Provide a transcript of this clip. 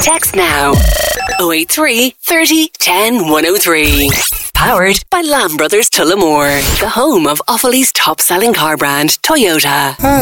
Text now. 083 30 10 103. Powered by Lamb Brothers Tullamore, the home of Offaly's top-selling car brand, Toyota.